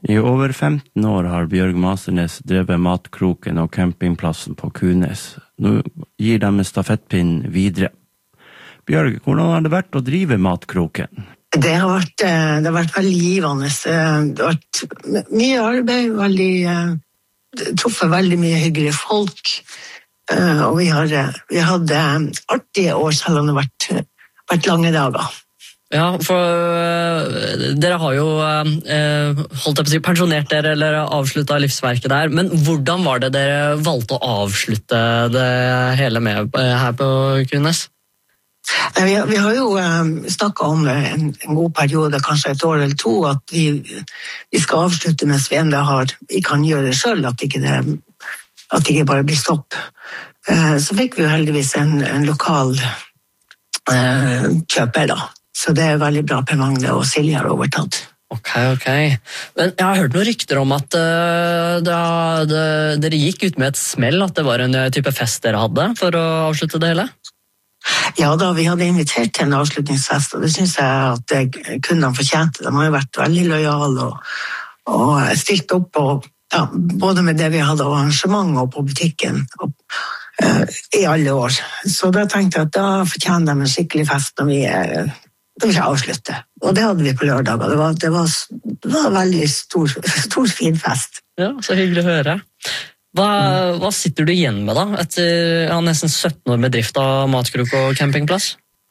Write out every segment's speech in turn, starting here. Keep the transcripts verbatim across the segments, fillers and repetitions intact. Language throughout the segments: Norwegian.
I over femten år har Bjørg Masernes drevet Matkroken og campingplassen på Kunes. Nå gir de stafettpinnen videre. Bjørg, hvordan har det vært å drive Matkroken? Det har vært, det har vært veldig givende. Det har vært mye arbeid, veldig, truffet veldig mye hyggelige folk. Og vi har, vi hadde artige år, selv om det har vært, vært lange dager. Ja, for dere har jo holdt jeg på å si, pensjonert dere eller avsluttet livsverket der, men hvordan var det dere valgte å avslutte det hele med her på Kunes? Vi, vi har jo um, snakket om en, en god periode, kanskje et år eller to, at vi, vi skal avslutte mens vi enda har, vi kan gjøre det selv, at ikke det, at det ikke bare blir stopp. Uh, så fikk vi jo heldigvis en, en lokal uh, kjøper da, så det er veldig bra. Per Magne og Silje har overtatt. Ok, ok. Men jeg har hørt noen rykter om at uh, da, det, dere gikk ut med et smell, at det var en type fest dere hadde for å avslutte det hele? Ja da, vi hadde invitert til en avslutningsfest, og det synes jeg at kundene fortjente. De har jo vært veldig lojale og, og stilt opp på, ja, både med det vi hadde arrangement og på butikken og, uh, i alle år. Så da tenkte jeg at da fortjener de en skikkelig fest når vi, når vi avslutter. Og det hadde vi på lørdag, og det var, det var, det var en veldig stor, stor fin fest. Ja, så hyggelig å høre. Hva, hva sitter du igjen med da, etter ja, nesten sytten år med drift av Matkrok og campingplass?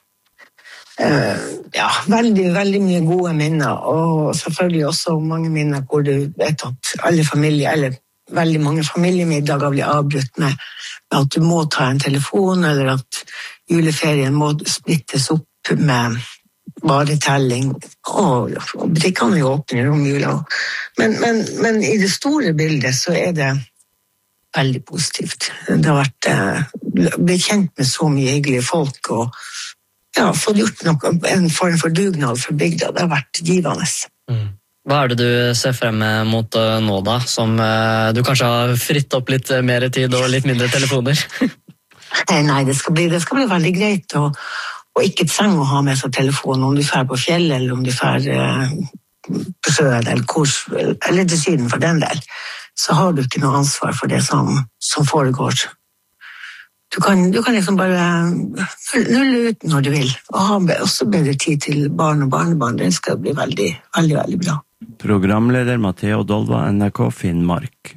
Uh, ja, veldig, veldig mye gode minner, og selvfølgelig også mange minner hvor du vet at alle familier, eller veldig mange familiemiddager blir avbrutt med at du må ta en telefon, eller at juleferien må splittes opp med varetelling, og, og butikkene jo åpner om jula. Men, men, men i det store bildet så er det veldig positivt. Det har vært eh, blitt kjent med så mye hyggelige folk, og ja, fått gjort noe, en form for dugnad for bygda. Det har vært givende. Mm. Hva er det du ser frem mot uh, nå da, som uh, du kanskje har fritt opp litt mer tid og litt mindre telefoner? Nei, det skal bli, det skal bli veldig greit, og, og ikke trenge å ha med seg telefon om du fer på fjellet, eller om du fer uh, på sjøen, eller, kurs, eller til syden for den del. Så har du ikke noe ansvar for det som, som foregår. Du kan, du kan liksom bare nulle ut når du vil, og ha også bedre tid til barn og barnebarn. Det skal bli veldig, veldig, veldig bra. Programleder Matteo Dolva, N R K Finnmark.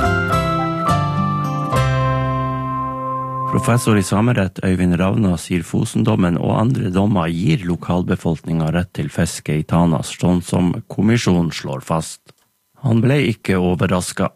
Professor i samerett Øyvind Ravna sier Fosendommen og andre dommer gir lokalbefolkningen rett til fiske i Tanas, sånn som kommisjonen slår fast. Han ble ikke overrasket.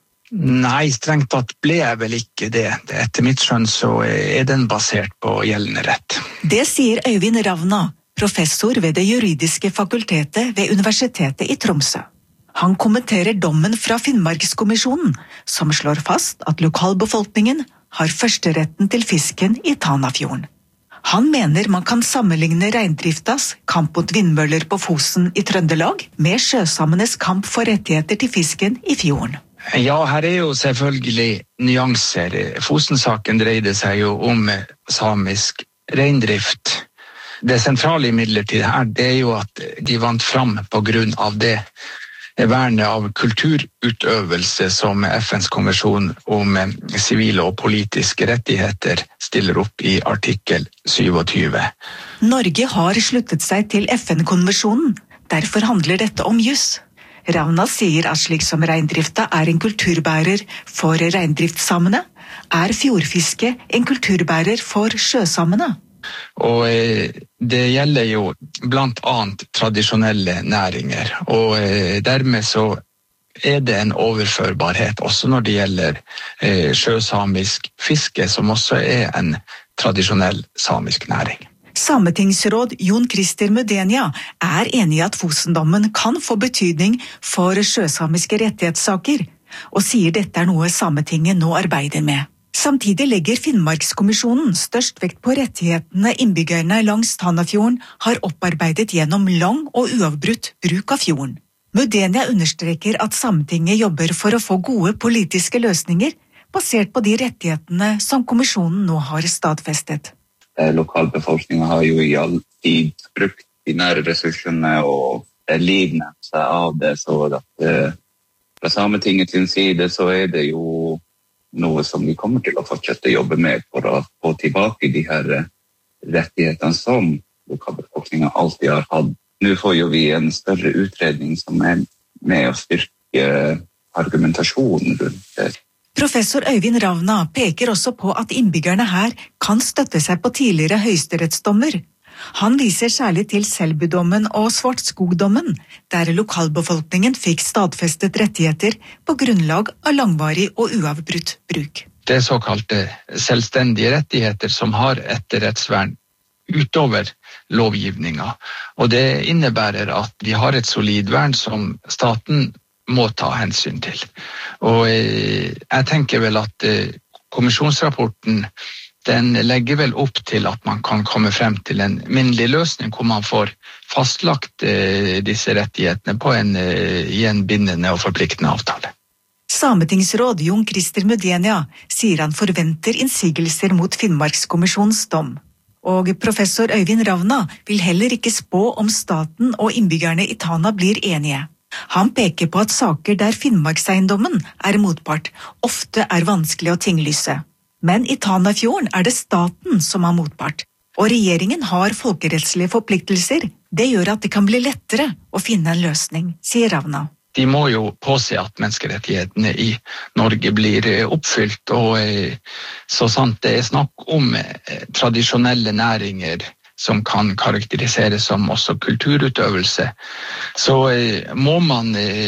Nei, strengt tatt ble jeg vel ikke det. Etter mitt skjønn så er den basert på gjeldende rett. Det sier Øyvind Ravna, professor ved det juridiske fakultetet ved Universitetet i Tromsø. Han kommenterer dommen fra Finnmarkskommisjonen, som slår fast at lokalbefolkningen har førsteretten til fisken i Tanafjorden. Han mener man kan sammenligne reindriftas kamp mot vindmøller på Fosen i Trøndelag med sjøsamenes kamp for rettigheter til fisken i fjorden. Ja, her er jo selvfølgelig nyanser. Fosen-saken dreide seg jo om samisk reindrift. Det sentrale imidlertid her, det er jo at de vant fram på grunn av det vernet av kulturutøvelse som F N's konvensjon om sivile og politiske rettigheter stiller opp i artikkel syvogtyve. Norge har sluttet seg til F N-konvensjonen, derfor handler dette om juss. Ravna sier at slik som reindrifta er en kulturbærer for reindriftssamene, er fjordfiske en kulturbærer for sjøsamene. Og det gjelder jo blant annet tradisjonelle næringer, og dermed så er det en overførbarhet også når det gjelder sjøsamisk fiske, som også er en tradisjonell samisk næring. Sametingsråd Jon Christer Mudenia er enig i at Fosendommen kan få betydning for sjøsamiske rettighetssaker, og sier dette er noe Sametinget nå arbeider med. Samtidig legger Finnmarkskommisjonen størst vekt på rettighetene innbyggerne langs Tanafjorden har opparbeidet gjennom lang og uavbrutt bruk av fjorden. Mudenia understreker at Sametinget jobber for å få gode politiske løsninger basert på de rettighetene som kommisjonen nå har stadfestet. Lokalbefolkningen har jo i all tid brukt de nære ressursene og livnært seg av det, så at uh, fra Sametinget sin side så er det jo noe som vi kommer til å fortsette å jobbe med for å få tilbake de her uh, rettighetene som lokalbefolkningen alltid har hatt. Nå får jo vi en større utredning som er med å styrke argumentasjonen rundt det. Professor Øyvind Ravna peker også på at innbyggerne her kan støtte seg på tidligere høyesterettsdommer. Han viser særlig til Selbudommen og Svartskogdommen, der lokalbefolkningen fikk stadfestet rettigheter på grunnlag av langvarig og uavbrutt bruk. Det er såkalte selvstendige rettigheter som har etterrettsvern utover lovgivninga, og det innebærer at vi har et solid vern som staten må ta hensyn til. Og jeg tenker vel at kommisjonsrapporten den legger vel opp til at man kan komme frem til en minnelig løsning hvor man får fastlagt disse rettighetene på en, i en bindende og forpliktende avtale. Sametingsråd Jon Christer Mudenia sier han forventer innsigelser mot Finnmarkskommisjonens dom. Og professor Øyvind Ravna vil heller ikke spå om staten og innbyggerne i Tana blir enige. Han peker på at saker der Finnmarkseiendommen er motpart, ofte er vanskelig å tinglyse. Men i Tanafjorden er det staten som er motpart, og regjeringen har folkerettslige forpliktelser. Det gjør at det kan bli lettere å finne en løsning, sier Ravna. De må jo påse at menneskerettighetene i Norge blir oppfylt, og så sant det er snakk om tradisjonelle næringer som kan karakteriseres som også kulturutøvelse, så må man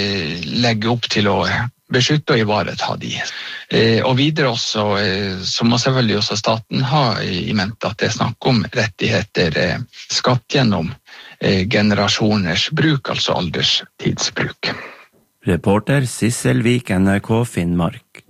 legge opp til å beskytte og ivareta de. Og videre også, så må selvfølgelig også staten ha i mente at det er snakk om rettigheter skapt gjennom generasjoners bruk, altså alderstidsbruk. Reporter Sissel Vik, N R K Finnmark.